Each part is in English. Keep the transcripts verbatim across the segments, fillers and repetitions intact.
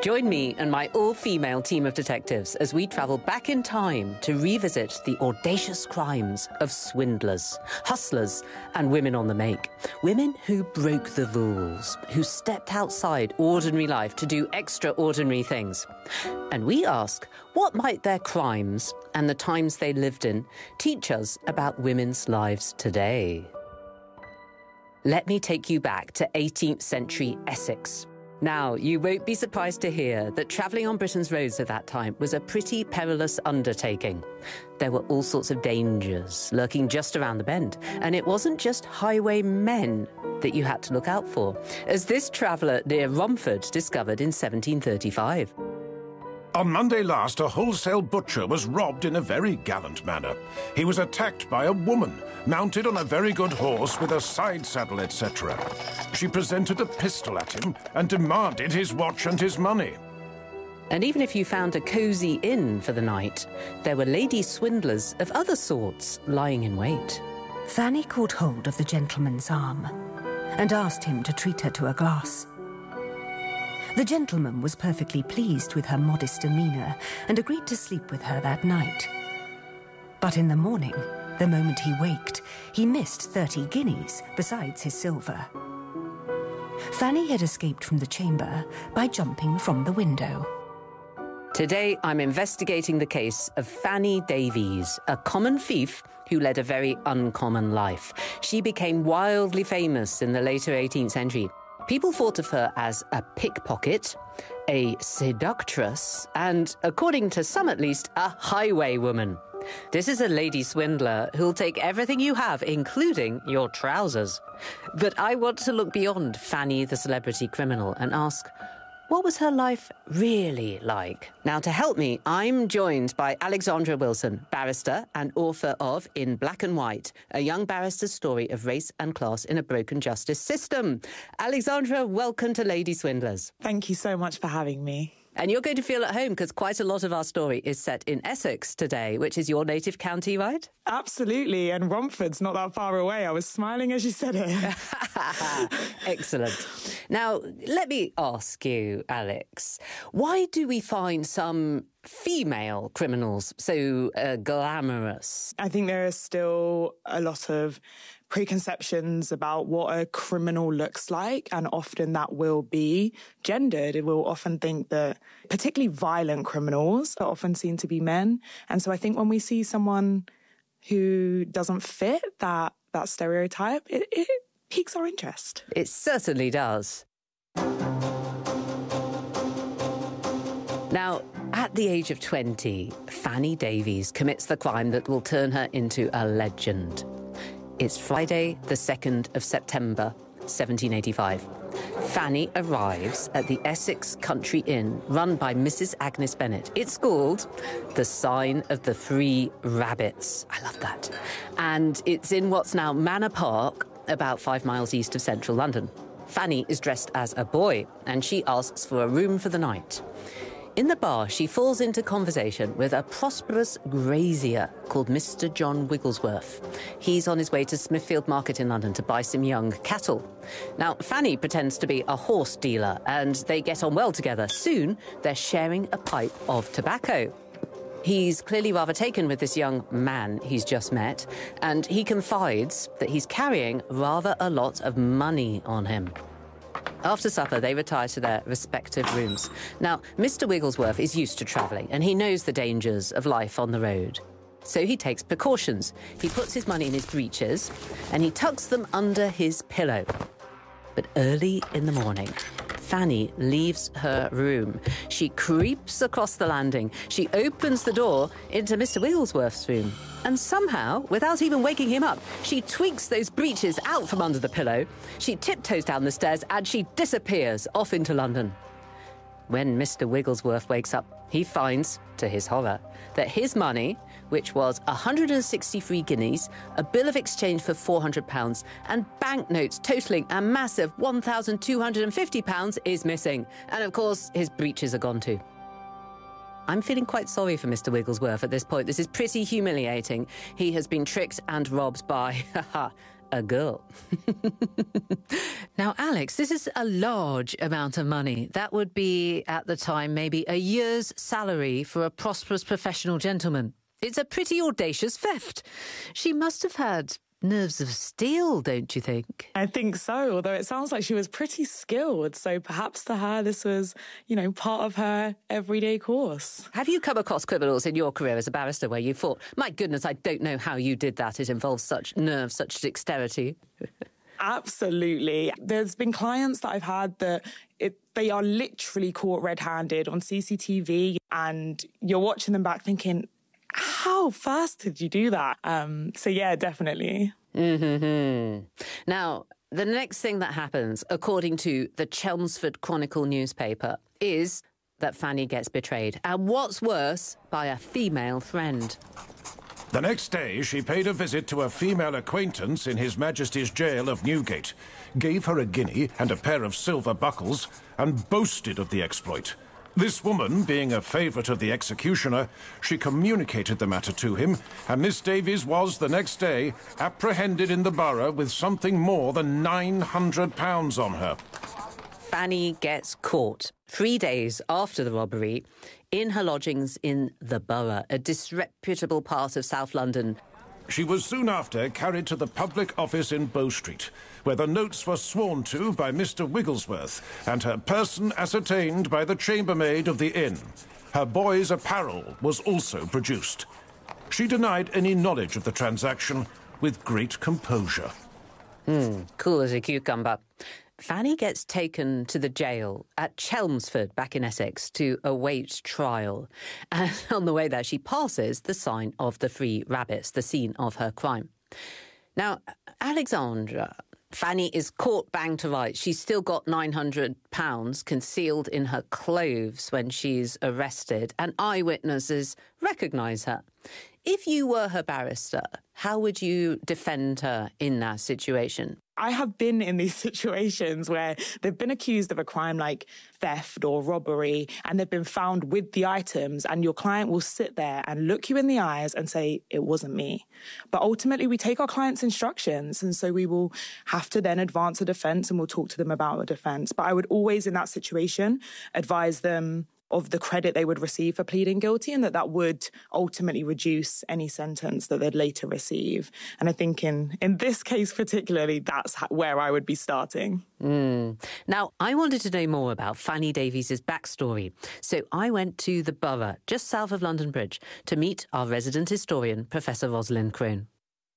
Join me and my all-female team of detectives as we travel back in time to revisit the audacious crimes of swindlers, hustlers, and women on the make. Women who broke the rules, who stepped outside ordinary life to do extraordinary things. And we ask, what might their crimes and the times they lived in teach us about women's lives today? Let me take you back to eighteenth century Essex. Now, you won't be surprised to hear that travelling on Britain's roads at that time was a pretty perilous undertaking. There were all sorts of dangers lurking just around the bend, and it wasn't just highwaymen that you had to look out for, as this traveller near Romford discovered in seventeen thirty-five. On Monday last, a wholesale butcher was robbed in a very gallant manner. He was attacked by a woman, mounted on a very good horse with a side saddle, et cetera. She presented a pistol at him and demanded his watch and his money. And even if you found a cosy inn for the night, there were lady swindlers of other sorts lying in wait. Fanny caught hold of the gentleman's arm and asked him to treat her to a glass. The gentleman was perfectly pleased with her modest demeanour and agreed to sleep with her that night. But in the morning, the moment he waked, he missed thirty guineas besides his silver. Fanny had escaped from the chamber by jumping from the window. Today, I'm investigating the case of Fanny Davies, a common thief who led a very uncommon life. She became wildly famous in the later eighteenth century. People thought of her as a pickpocket, a seductress, and, according to some at least, a highwaywoman. This is a lady swindler who'll take everything you have, including your trousers. But I want to look beyond Fanny the celebrity criminal and ask, what was her life really like? Now, to help me, I'm joined by Alexandra Wilson, barrister and author of In Black and White, a young barrister's story of race and class in a broken justice system. Alexandra, welcome to Lady Swindlers. Thank you so much for having me. And you're going to feel at home because quite a lot of our story is set in Essex today, which is your native county, right? Absolutely, and Romford's not that far away. I was smiling as you said it. Excellent. Now, let me ask you, Alex, why do we find some female criminals so uh, glamorous? I think there is still a lot of preconceptions about what a criminal looks like, and often that will be gendered. It will often think that particularly violent criminals are often seen to be men. And so I think when we see someone who doesn't fit that, that stereotype, it, it piques our interest. It certainly does. Now, at the age of twenty, Fanny Davies commits the crime that will turn her into a legend. It's Friday, the second of September, seventeen eighty-five. Fanny arrives at the Essex Country Inn, run by Missus Agnes Bennet. It's called The Sign of the Three Rabbits. I love that. And it's in what's now Manor Park, about five miles east of central London. Fanny is dressed as a boy, and she asks for a room for the night. In the bar, she falls into conversation with a prosperous grazier called Mister John Wigglesworth. He's on his way to Smithfield Market in London to buy some young cattle. Now, Fanny pretends to be a horse dealer, and they get on well together. Soon, they're sharing a pipe of tobacco. He's clearly rather taken with this young man he's just met, and he confides that he's carrying rather a lot of money on him. After supper, they retire to their respective rooms. Now, Mister Wigglesworth is used to travelling, and he knows the dangers of life on the road. So he takes precautions. He puts his money in his breeches, and he tucks them under his pillow. But early in the morning, Fanny leaves her room. She creeps across the landing. She opens the door into Mister Wigglesworth's room. And somehow, without even waking him up, she tweaks those breeches out from under the pillow. She tiptoes down the stairs and she disappears off into London. When Mister Wigglesworth wakes up, he finds, to his horror, that his money, which was one hundred sixty-three guineas, a bill of exchange for four hundred pounds, and banknotes totalling a massive one thousand two hundred fifty pounds is missing. And of course, his breeches are gone too. I'm feeling quite sorry for Mister Wigglesworth at this point. This is pretty humiliating. He has been tricked and robbed by a girl. Now, Alex, this is a large amount of money. That would be, at the time, maybe a year's salary for a prosperous professional gentleman. It's a pretty audacious theft. She must have had nerves of steel, don't you think? I think so, although it sounds like she was pretty skilled. So perhaps to her, this was, you know, part of her everyday course. Have you come across criminals in your career as a barrister where you thought, my goodness, I don't know how you did that. It involves such nerve, such dexterity. Absolutely. There's been clients that I've had that it, they are literally caught red-handed on C C T V, and you're watching them back thinking, how fast did you do that? Um, so, yeah, definitely. Mm-hmm. Now, the next thing that happens, according to the Chelmsford Chronicle newspaper, is that Fanny gets betrayed. And what's worse, by a female friend. The next day, she paid a visit to a female acquaintance in His Majesty's jail of Newgate, gave her a guinea and a pair of silver buckles, and boasted of the exploit. This woman, being a favourite of the executioner, she communicated the matter to him, and Miss Davies was, the next day, apprehended in the borough with something more than nine hundred pounds on her. Fanny gets caught three days after the robbery in her lodgings in the Borough, a disreputable part of South London. She was soon after carried to the public office in Bow Street, where the notes were sworn to by Mister Wigglesworth and her person ascertained by the chambermaid of the inn. Her boy's apparel was also produced. She denied any knowledge of the transaction with great composure. Hmm, cool as a cucumber. Fanny gets taken to the jail at Chelmsford, back in Essex, to await trial. And on the way there, she passes the sign of the Three Rabbits, the scene of her crime. Now, Alexandra, Fanny is caught bang to rights. She's still got nine hundred pounds concealed in her clothes when she's arrested, and eyewitnesses recognise her. If you were her barrister, how would you defend her in that situation? I have been in these situations where they've been accused of a crime like theft or robbery, and they've been found with the items, and your client will sit there and look you in the eyes and say, it wasn't me. But ultimately, we take our client's instructions, and so we will have to then advance a defence, and we'll talk to them about a defence. But I would always, in that situation, advise them of the credit they would receive for pleading guilty, and that that would ultimately reduce any sentence that they'd later receive. And I think in, in this case particularly, that's where I would be starting. Mm. Now, I wanted to know more about Fanny Davies' backstory, so I went to the Borough, just south of London Bridge, to meet our resident historian, Professor Rosalind Crone.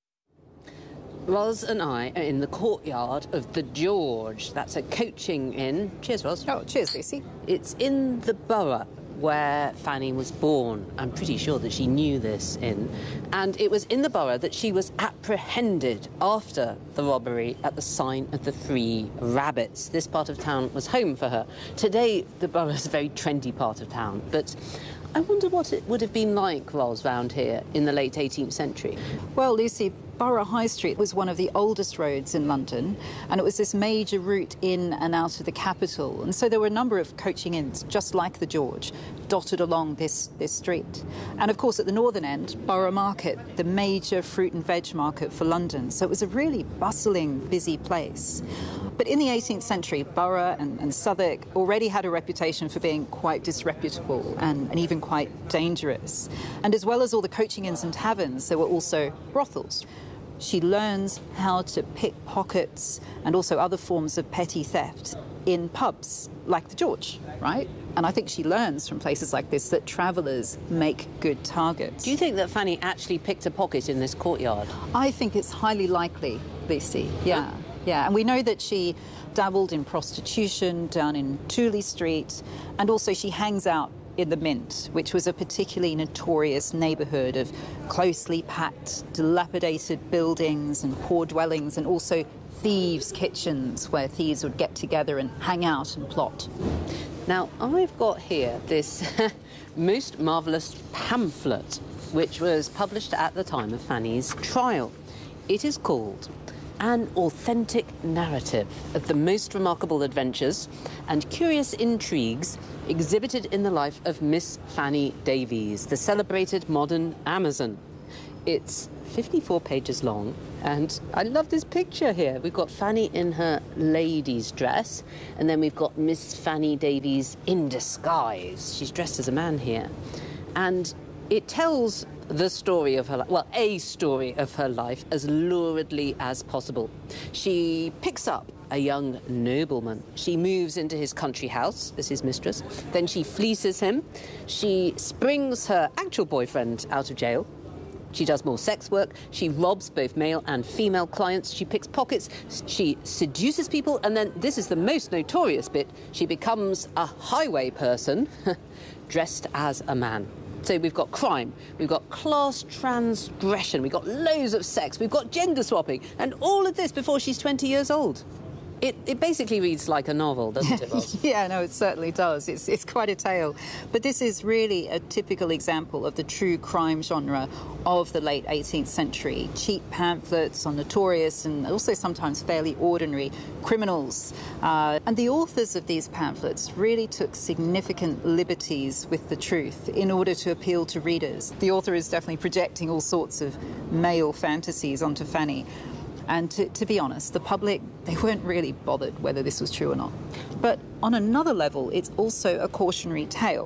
Ros and I are in the courtyard of the George. That's a coaching inn. Cheers, Ros. Oh, cheers, Lucy. It's in the Borough where Fanny was born. I'm pretty sure that she knew this inn. And it was in the Borough that she was apprehended after the robbery at the sign of the Three Rabbits. This part of town was home for her. Today, the Borough is a very trendy part of town, but I wonder what it would have been like, Ros, round here in the late eighteenth century. Well, Lucy, Borough High Street was one of the oldest roads in London, and it was this major route in and out of the capital. And so there were a number of coaching inns, just like the George, dotted along this, this street. And of course, at the northern end, Borough Market, the major fruit and veg market for London. So it was a really bustling, busy place. But in the eighteenth century, Borough and, and Southwark already had a reputation for being quite disreputable and, and even quite dangerous. And as well as all the coaching inns and taverns, there were also brothels. She learns how to pick pockets and also other forms of petty theft in pubs like the George, right? And I think she learns from places like this that travellers make good targets. Do you think that Fanny actually picked a pocket in this courtyard? I think it's highly likely, Lucy, yeah. Yeah, and we know that she dabbled in prostitution down in Tooley Street, and also she hangs out in the Mint, which was a particularly notorious neighbourhood of closely packed, dilapidated buildings and poor dwellings, and also thieves' kitchens where thieves would get together and hang out and plot. Now, I've got here this most marvellous pamphlet, which was published at the time of Fanny's trial. It is called An Authentic Narrative of the Most Remarkable Adventures and Curious Intrigues exhibited in the life of Miss Fanny Davies, the celebrated modern Amazon. It's fifty-four pages long, and I love this picture here. We've got Fanny in her lady's dress, and then we've got Miss Fanny Davies in disguise. She's dressed as a man here. And it tells the story of her life, well, a story of her life as luridly as possible. She picks up a young nobleman. She moves into his country house as his mistress. Then she fleeces him. She springs her actual boyfriend out of jail. She does more sex work. She robs both male and female clients. She picks pockets. She seduces people. And then, this is the most notorious bit, she becomes a highway person dressed as a man. So we've got crime, we've got class transgression, we've got loads of sex, we've got gender swapping, and all of this before she's twenty years old. It, it basically reads like a novel, doesn't it, Roz? Yeah, no, it certainly does. It's, it's quite a tale. But this is really a typical example of the true crime genre of the late eighteenth century. Cheap pamphlets on notorious and also sometimes fairly ordinary criminals. Uh, and the authors of these pamphlets really took significant liberties with the truth in order to appeal to readers. The author is definitely projecting all sorts of male fantasies onto Fanny. And to, to be honest, the public, they weren't really bothered whether this was true or not. But on another level, it's also a cautionary tale.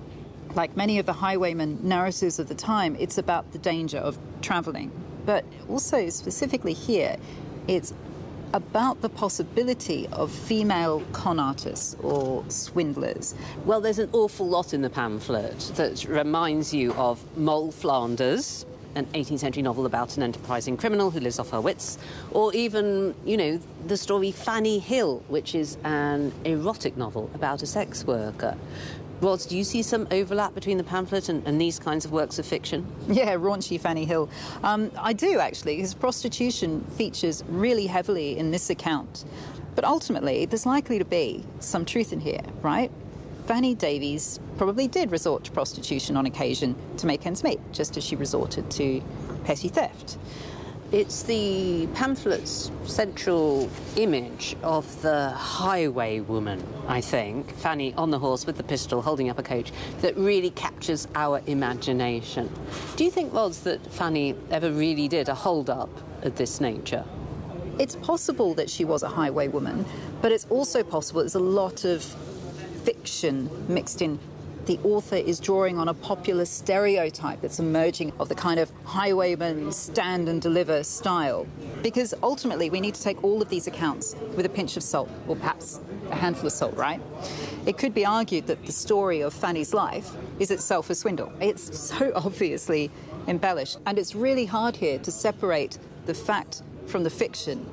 Like many of the highwayman narratives of the time, it's about the danger of travelling. But also, specifically here, it's about the possibility of female con artists or swindlers. Well, there's an awful lot in the pamphlet that reminds you of Moll Flanders, an eighteenth century novel about an enterprising criminal who lives off her wits, or even, you know, the story Fanny Hill, which is an erotic novel about a sex worker. Roz, do you see some overlap between the pamphlet and, and these kinds of works of fiction? Yeah, raunchy Fanny Hill. Um, I do, actually, because prostitution features really heavily in this account. But ultimately, there's likely to be some truth in here, right? Fanny Davies probably did resort to prostitution on occasion to make ends meet, just as she resorted to petty theft. It's the pamphlet's central image of the highwaywoman, I think, Fanny on the horse with the pistol holding up a coach, that really captures our imagination. Do you think, Roz, that Fanny ever really did a hold-up of this nature? It's possible that she was a highwaywoman, but it's also possible there's a lot of fiction mixed in. The author is drawing on a popular stereotype that's emerging of the kind of highwayman stand and deliver style. Because ultimately we need to take all of these accounts with a pinch of salt, or perhaps a handful of salt, right? It could be argued that the story of Fanny's life is itself a swindle. It's so obviously embellished, and it's really hard here to separate the fact from the fiction.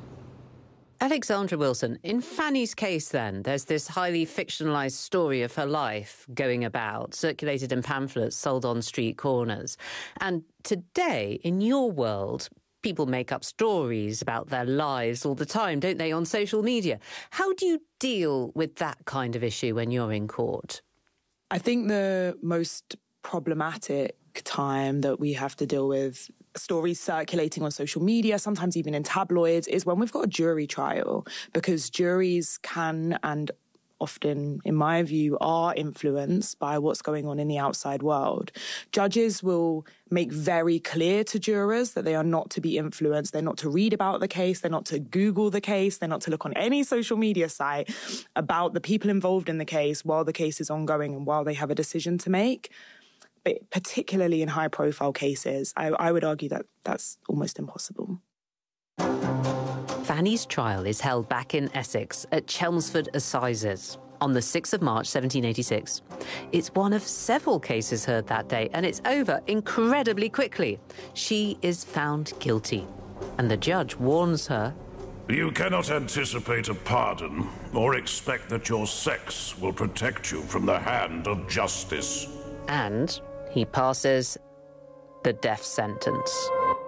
Alexandra Wilson, in Fanny's case then, there's this highly fictionalised story of her life going about, circulated in pamphlets sold on street corners. And today, in your world, people make up stories about their lives all the time, don't they, on social media? How do you deal with that kind of issue when you're in court? I think the most problematic time that we have to deal with stories circulating on social media, sometimes even in tabloids, is when we've got a jury trial, because juries can and often, in my view, are influenced by what's going on in the outside world. Judges will make very clear to jurors that they are not to be influenced. They're not to read about the case. They're not to Google the case. They're not to look on any social media site about the people involved in the case while the case is ongoing and while they have a decision to make. But particularly in high-profile cases, I, I would argue that that's almost impossible. Fanny's trial is held back in Essex at Chelmsford Assizes on the sixth of March, seventeen eighty-six. It's one of several cases heard that day, and it's over incredibly quickly. She is found guilty, and the judge warns her, "You cannot anticipate a pardon or expect that your sex will protect you from the hand of justice." And he passes the death sentence.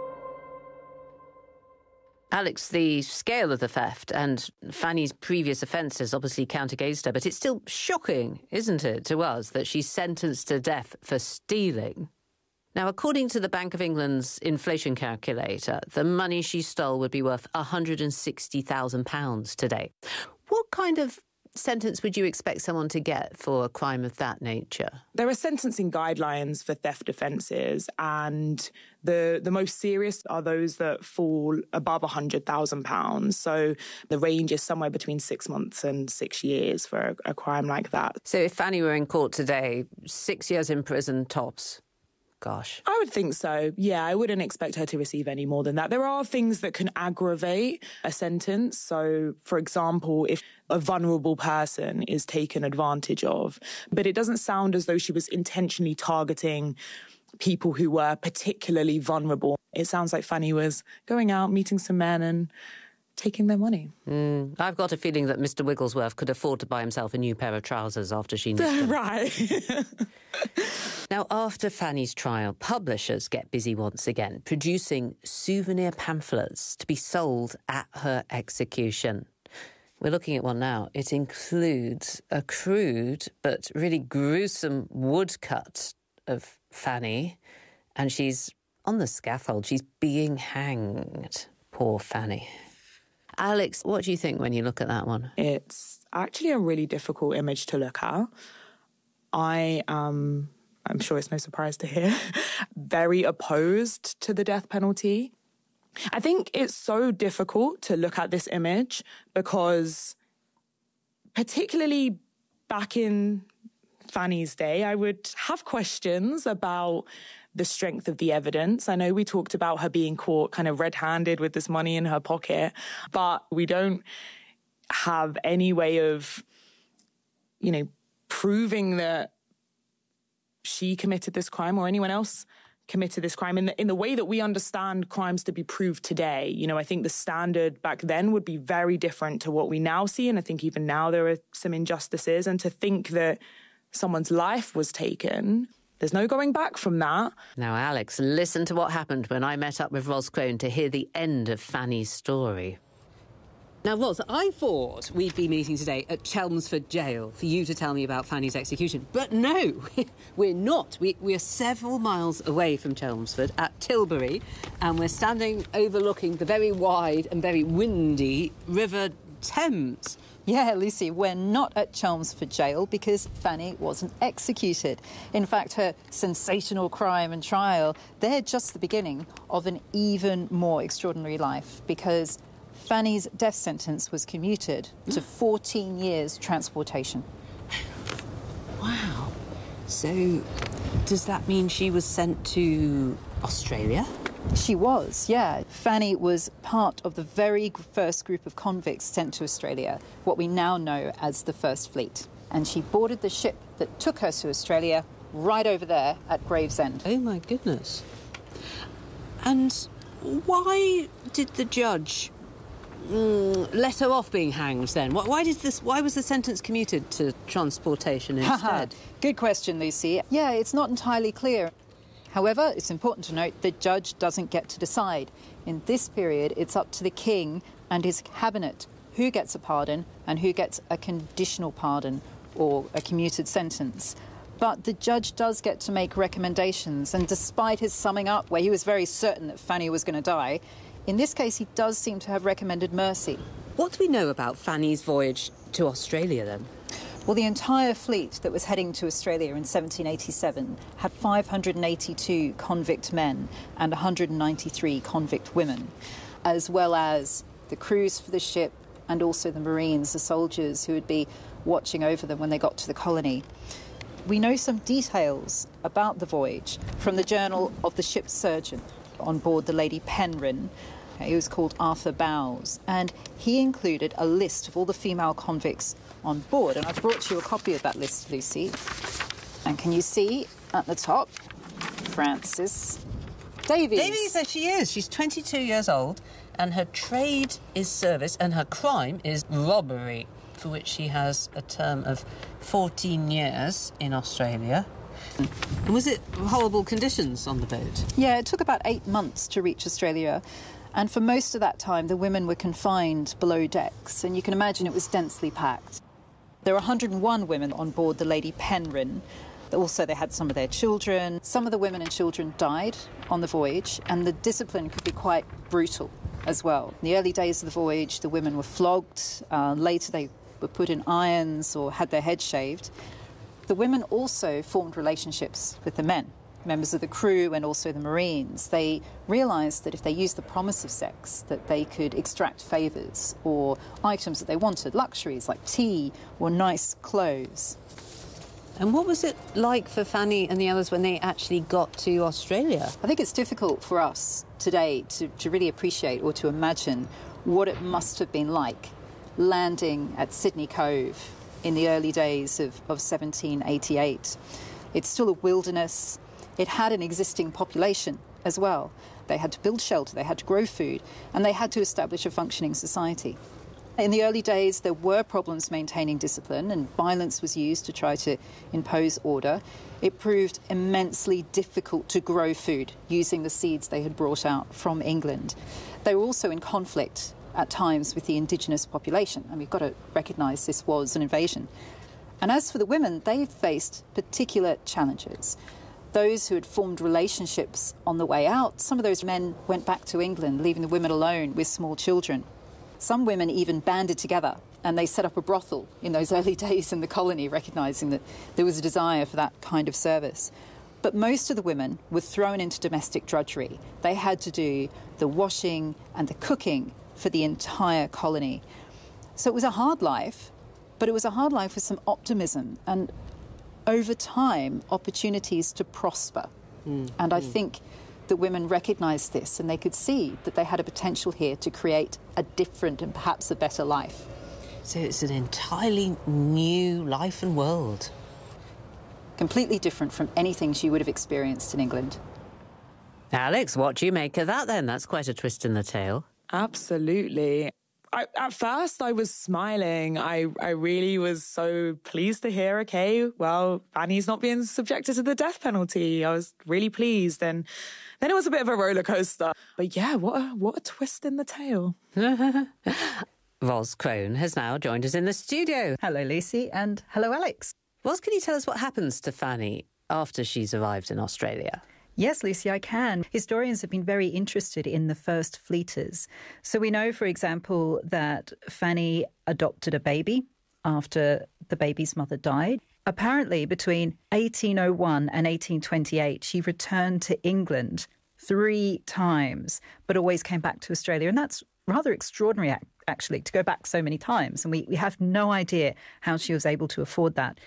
Alex, the scale of the theft and Fanny's previous offences obviously count against her, but it's still shocking, isn't it, to us, that she's sentenced to death for stealing. Now, according to the Bank of England's inflation calculator, the money she stole would be worth one hundred sixty thousand pounds today. What kind of sentence would you expect someone to get for a crime of that nature? There are sentencing guidelines for theft offences, and the the most serious are those that fall above one hundred thousand pounds. So the range is somewhere between six months and six years for a, a crime like that. So if Fanny were in court today, six years in prison tops? Gosh. I would think so. Yeah, I wouldn't expect her to receive any more than that. There are things that can aggravate a sentence. So, for example, if a vulnerable person is taken advantage of, but it doesn't sound as though she was intentionally targeting people who were particularly vulnerable. It sounds like Fanny was going out, meeting some men and taking their money. Mm, I've got a feeling that Mister Wigglesworth could afford to buy himself a new pair of trousers after she nicked them. Right. Now, after Fanny's trial, publishers get busy once again, producing souvenir pamphlets to be sold at her execution. We're looking at one now. It includes a crude but really gruesome woodcut of Fanny, and she's on the scaffold. She's being hanged. Poor Fanny. Alex, what do you think when you look at that one? It's actually a really difficult image to look at. I am, I'm sure it's no surprise to hear, very opposed to the death penalty. I think it's so difficult to look at this image because, particularly back in Fanny's day, I would have questions about the strength of the evidence. I know we talked about her being caught kind of red-handed with this money in her pocket, but we don't have any way of, you know, proving that she committed this crime or anyone else committed this crime in the, in the way that we understand crimes to be proved today. You know, I think the standard back then would be very different to what we now see, and I think even now there are some injustices, and to think that someone's life was taken, there's no going back from that. Now, Alex, listen to what happened when I met up with Ros Crone to hear the end of Fanny's story. Now, Ros, I thought we'd be meeting today at Chelmsford Jail for you to tell me about Fanny's execution. But no, we're not. We, we're several miles away from Chelmsford at Tilbury, and we're standing overlooking the very wide and very windy River Thames. Yeah, Lucy, we're not at Chelmsford Jail because Fanny wasn't executed. In fact, her sensational crime and trial, they're just the beginning of an even more extraordinary life, because Fanny's death sentence was commuted to fourteen years transportation. Wow. So, does that mean she was sent to Australia? She was, yeah. Fanny was part of the very first group of convicts sent to Australia, what we now know as the First Fleet. And she boarded the ship that took her to Australia right over there at Gravesend. Oh, my goodness. And why did the judge mm, let her off being hanged then? Why, why did this? Why was the sentence commuted to transportation instead? Good question, Lucy. Yeah, it's not entirely clear. However, it's important to note the judge doesn't get to decide. In this period, it's up to the king and his cabinet who gets a pardon and who gets a conditional pardon or a commuted sentence. But the judge does get to make recommendations, and despite his summing up where he was very certain that Fanny was going to die, in this case he does seem to have recommended mercy. What do we know about Fanny's voyage to Australia then? Well, the entire fleet that was heading to Australia in seventeen eighty-seven had five hundred eighty-two convict men and one hundred ninety-three convict women, as well as the crews for the ship and also the Marines, the soldiers who would be watching over them when they got to the colony. We know some details about the voyage from the journal of the ship's surgeon on board the Lady Penrhyn. He was called Arthur Bowes, and he included a list of all the female convicts on board. And I've brought you a copy of that list, Lucy. And can you see at the top, Frances Davies? Davies, there she is. She's twenty-two years old, and her trade is service, and her crime is robbery, for which she has a term of fourteen years in Australia. And was it horrible conditions on the boat? Yeah, it took about eight months to reach Australia. And for most of that time, the women were confined below decks, and you can imagine it was densely packed. There were one hundred and one women on board the Lady Penrhyn. Also, they had some of their children. Some of the women and children died on the voyage, and the discipline could be quite brutal as well. In the early days of the voyage, the women were flogged. Uh, later, they were put in irons or had their heads shaved. The women also formed relationships with the men, members of the crew and also the Marines. They realised that if they used the promise of sex, that they could extract favours or items that they wanted, luxuries like tea or nice clothes. And what was it like for Fanny and the others when they actually got to Australia? I think it's difficult for us today to, to really appreciate or to imagine what it must have been like landing at Sydney Cove in the early days of, of seventeen eighty-eight. It's still a wilderness. It had an existing population as well. They had to build shelter, they had to grow food, and they had to establish a functioning society. In the early days, there were problems maintaining discipline, and violence was used to try to impose order. It proved immensely difficult to grow food using the seeds they had brought out from England. They were also in conflict at times with the indigenous population, and we've got to recognise this was an invasion. And as for the women, they faced particular challenges. Those who had formed relationships on the way out, some of those men went back to England, leaving the women alone with small children. Some women even banded together and they set up a brothel in those early days in the colony, recognising that there was a desire for that kind of service. But most of the women were thrown into domestic drudgery. They had to do the washing and the cooking for the entire colony. So it was a hard life, but it was a hard life with some optimism and, over time, opportunities to prosper. Mm. And I mm. think the women recognised this and they could see that they had a potential here to create a different and perhaps a better life. So it's an entirely new life and world. Completely different from anything she would have experienced in England. Alex, what do you make of that then? That's quite a twist in the tale. Absolutely. I, at first, I was smiling. I, I really was so pleased to hear, OK, well, Fanny's not being subjected to the death penalty. I was really pleased. And then it was a bit of a roller coaster. But yeah, what a, what a twist in the tale. Ros Crone has now joined us in the studio. Hello, Lucy, and hello, Alex. Ros, can you tell us what happens to Fanny after she's arrived in Australia? Yes, Lucy, I can. Historians have been very interested in the first fleeters. So we know, for example, that Fanny adopted a baby after the baby's mother died. Apparently, between eighteen oh one and eighteen twenty-eight, she returned to England three times, but always came back to Australia. And that's rather extraordinary, actually, to go back so many times. And we, we have no idea how she was able to afford that.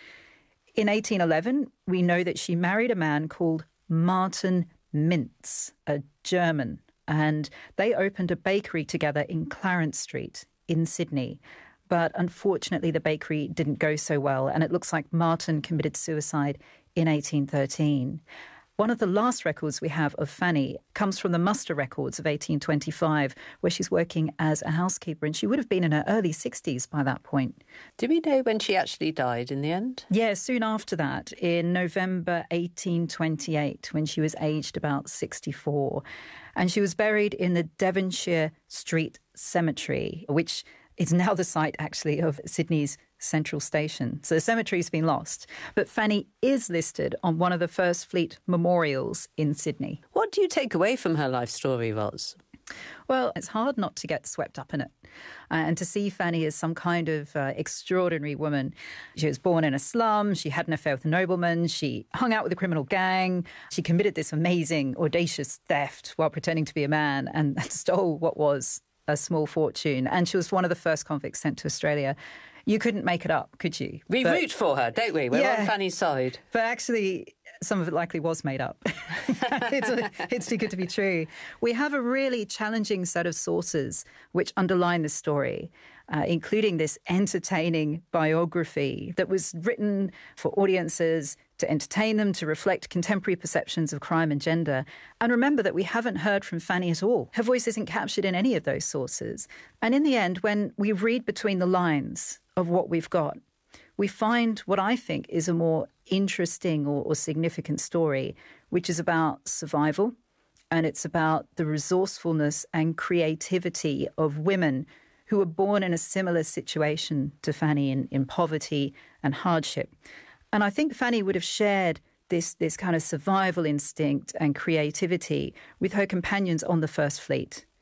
In eighteen eleven, we know that she married a man called Martin Mintz, a German, and they opened a bakery together in Clarence Street in Sydney. But unfortunately, the bakery didn't go so well, and it looks like Martin committed suicide in eighteen thirteen. One of the last records we have of Fanny comes from the muster records of eighteen twenty-five, where she's working as a housekeeper, and she would have been in her early sixties by that point. Do we know when she actually died in the end? Yeah, soon after that, in November eighteen twenty-eight, when she was aged about sixty-four. And she was buried in the Devonshire Street Cemetery, which is now the site, actually, of Sydney's Central Station. So the cemetery's been lost. But Fanny is listed on one of the First Fleet memorials in Sydney. What do you take away from her life story, Ros? Well, it's hard not to get swept up in it uh, and to see Fanny as some kind of uh, extraordinary woman. She was born in a slum. She had an affair with a nobleman. She hung out with a criminal gang. She committed this amazing, audacious theft while pretending to be a man and stole what was a small fortune. And she was one of the first convicts sent to Australia. You couldn't make it up, could you? We but, root for her, don't we? We're yeah, on Fanny's side. But actually, some of it likely was made up. it's, a, it's too good to be true. We have a really challenging set of sources which underline this story, uh, including this entertaining biography that was written for audiences to entertain them, to reflect contemporary perceptions of crime and gender. And remember that we haven't heard from Fanny at all. Her voice isn't captured in any of those sources. And in the end, when we read between the lines of what we've got, we find what I think is a more interesting or, or significant story, which is about survival, and it's about the resourcefulness and creativity of women who were born in a similar situation to Fanny in, in poverty and hardship. And I think Fanny would have shared this, this kind of survival instinct and creativity with her companions on the First Fleet.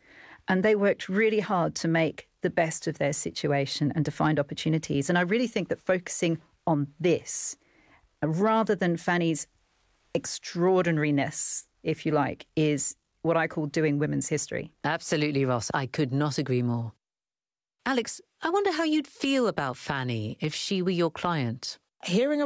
And they worked really hard to make the best of their situation and to find opportunities. And I really think that focusing on this, rather than Fanny's extraordinariness, if you like, is what I call doing women's history. Absolutely, Ross. I could not agree more. Alex, I wonder how you'd feel about Fanny if she were your client. Hearing